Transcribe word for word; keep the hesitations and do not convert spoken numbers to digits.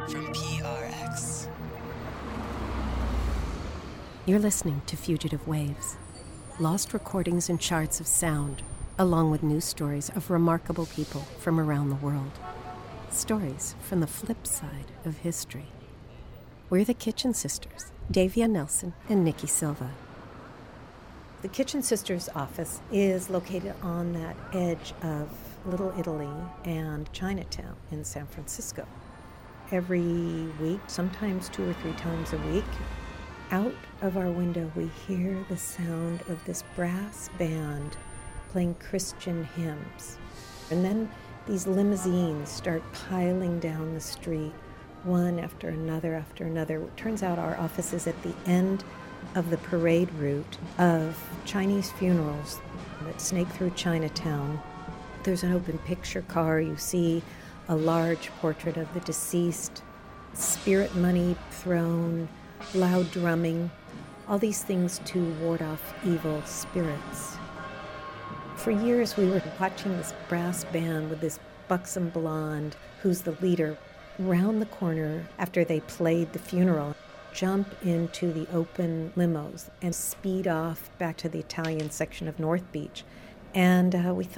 from P R X. You're listening to Fugitive Waves, lost recordings and shards of sound, along with news stories of remarkable people from around the world. Stories from the flip side of history. We're the Kitchen Sisters, Davia Nelson and Nikki Silva. The Kitchen Sisters office is located on that edge of Little Italy and Chinatown in San Francisco. Every week, sometimes two or three times a week, out of our window we hear the sound of this brass band playing Christian hymns. And then these limousines start piling down the street, one after another after another. It turns out our office is at the end of the parade route of Chinese funerals that snake through Chinatown. There's an open picture car. You see a large portrait of the deceased, spirit money thrown, loud drumming, all these things to ward off evil spirits. For years we were watching this brass band with this buxom blonde, who's the leader, round the corner after they played the funeral, jump into the open limos and speed off back to the Italian section of North Beach. And uh, we thought,